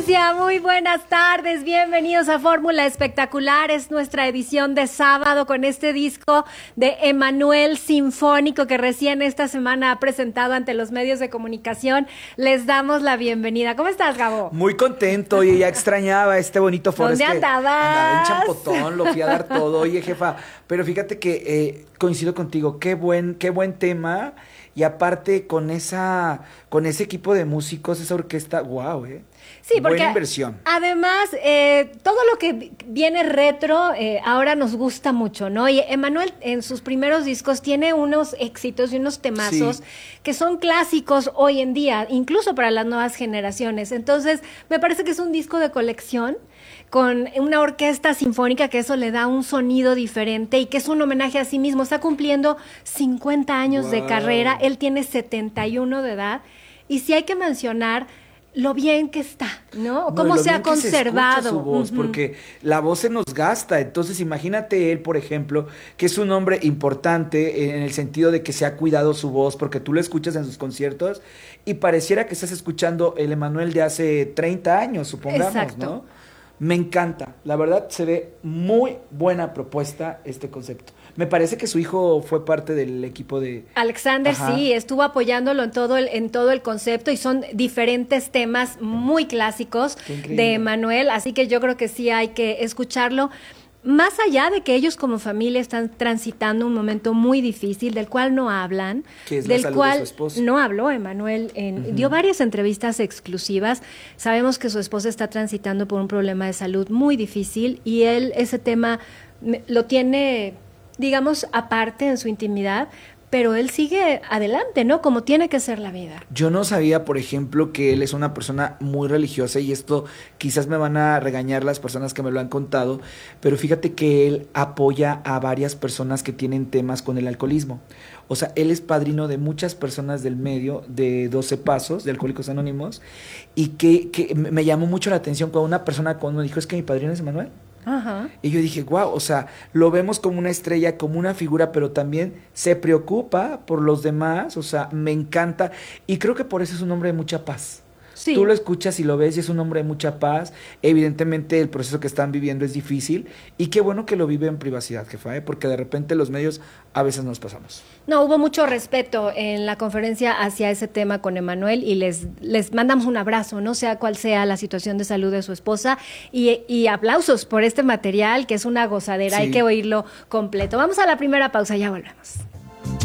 Patricia, muy buenas tardes, bienvenidos a Fórmula Espectacular, es nuestra edición de sábado con este disco de Emmanuel Sinfónico que recién esta semana ha presentado ante los medios de comunicación. Les damos la bienvenida. ¿Cómo estás, Gabo? Muy contento, oye, ya extrañaba este bonito foro. ¿Dónde andabas? Andaba en Champotón, lo fui a dar todo, oye, jefa, pero fíjate que coincido contigo, qué buen tema. Y aparte con ese equipo de músicos, esa orquesta, wow, Sí, porque buena inversión. Además, todo lo que viene retro ahora nos gusta mucho, ¿no? Y Emmanuel en sus primeros discos tiene unos éxitos y unos temazos que son clásicos hoy en día, incluso para las nuevas generaciones. Entonces, me parece que es un disco de colección con una orquesta sinfónica que eso le da un sonido diferente y que es un homenaje a sí mismo. Está cumpliendo 50 años de carrera, él tiene 71 de edad y sí hay que mencionar lo bien que está, ¿no? Cómo se ha conservado. Se su voz, porque la voz se nos gasta. Entonces, imagínate él, por ejemplo, que es un hombre importante en el sentido de que se ha cuidado su voz, porque tú lo escuchas en sus conciertos y pareciera que estás escuchando el Emmanuel de hace 30 años, supongamos, exacto, ¿no? Me encanta, la verdad se ve muy buena propuesta este concepto. Me parece que su hijo fue parte del equipo de... Alexander, sí, estuvo apoyándolo en todo el concepto y son diferentes temas muy clásicos de Emmanuel, así que yo creo que sí hay que escucharlo. Más allá de que ellos como familia están transitando un momento muy difícil, del cual no hablan, que es del la salud cual de su esposa. No habló Emmanuel, dio varias entrevistas exclusivas. Sabemos que su esposa está transitando por un problema de salud muy difícil y él ese tema lo tiene, digamos, aparte en su intimidad, pero él sigue adelante, ¿no? Como tiene que ser la vida. Yo no sabía, por ejemplo, que él es una persona muy religiosa y esto quizás me van a regañar las personas que me lo han contado, pero fíjate que él apoya a varias personas que tienen temas con el alcoholismo. O sea, él es padrino de muchas personas del medio de 12 Pasos, de Alcohólicos Anónimos, y que me llamó mucho la atención cuando una persona cuando me dijo, es que mi padrino es Emmanuel. Ajá. Y yo dije, wow, o sea, lo vemos como una estrella, como una figura, pero también se preocupa por los demás, o sea, me encanta. Y creo que por eso es un hombre de mucha paz. Sí. Tú lo escuchas y lo ves y es un hombre de mucha paz. Evidentemente el proceso que están viviendo es difícil y qué bueno que lo vive en privacidad, jefa, porque de repente los medios a veces nos pasamos. No, hubo mucho respeto en la conferencia hacia ese tema con Emmanuel y les mandamos un abrazo, no sea cual sea la situación de salud de su esposa y aplausos por este material que es una gozadera, hay que oírlo completo. Vamos a la primera pausa, ya volvemos.